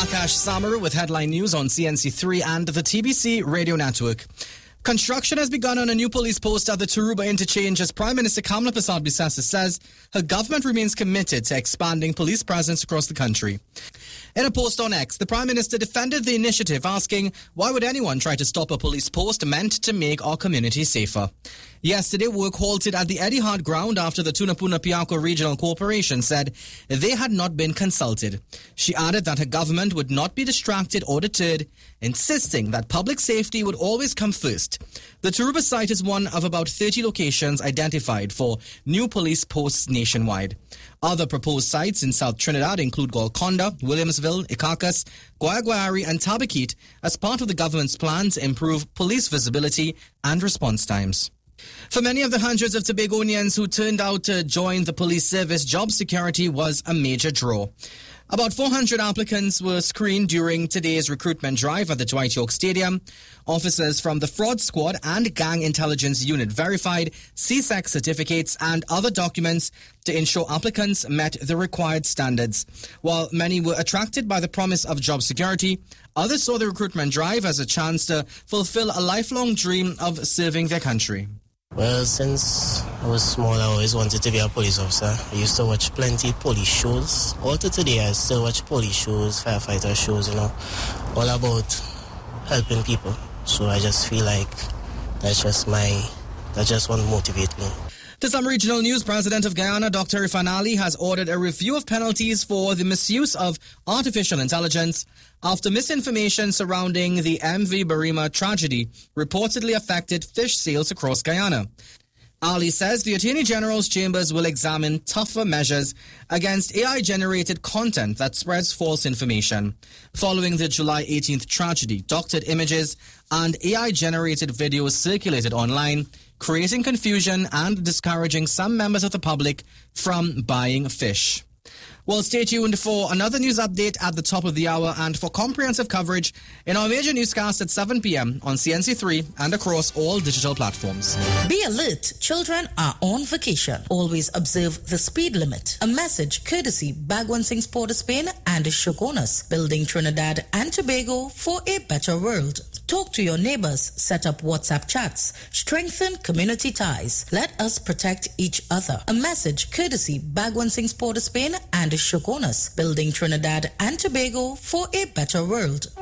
Akash Samaru with headline news on CNC3 and the TBC radio network. Construction has begun on a new police post at the Taruba interchange as Prime Minister Kamla Prasad Bisasa says her government remains committed to expanding police presence across the country. In a post on X, the Prime Minister defended the initiative, asking, why would anyone try to stop a police post meant to make our community safer? Yesterday, work halted at the Eddie Hart ground after the Tunapuna Piako Regional Corporation said they had not been consulted. She added that her government would not be distracted or deterred, insisting that public safety would always come first. The Taruba site is one of about 30 locations identified for new police posts nationwide. Other proposed sites in South Trinidad include Golconda, Williamsville, Ikakas, Guayaguari and Tabaquite as part of the government's plan to improve police visibility and response times. For many of the hundreds of Tobagonians who turned out to join the police service, job security was a major draw. About 400 applicants were screened during today's recruitment drive at the Dwight York Stadium. Officers from the Fraud Squad and Gang Intelligence Unit verified CSEC certificates and other documents to ensure applicants met the required standards. While many were attracted by the promise of job security, others saw the recruitment drive as a chance to fulfill a lifelong dream of serving their country. Well, since I was small, I always wanted to be a police officer. I used to watch plenty police shows. All to today, I still watch police shows, firefighter shows, all about helping people. So I just feel like that's just what motivates me. To some regional news, President of Guyana, Dr. Irfan Ali, has ordered a review of penalties for the misuse of artificial intelligence after misinformation surrounding the MV Barima tragedy reportedly affected fish sales across Guyana. Ali says the Attorney General's chambers will examine tougher measures against AI-generated content that spreads false information. Following the July 18th tragedy, doctored images and AI-generated videos circulated online, creating confusion and discouraging some members of the public from buying fish. Well, stay tuned for another news update at the top of the hour and for comprehensive coverage in our major newscast at 7 p.m. on CNC3 and across all digital platforms. Be alert. Children are on vacation. Always observe the speed limit. A message courtesy Bagwansing Port of Spain and Shogunas, building Trinidad and Tobago for a better world. Talk to your neighbors, set up WhatsApp chats, strengthen community ties. Let us protect each other. A message courtesy Bagwansing Port of Spain and Shogunas, building Trinidad and Tobago for a better world.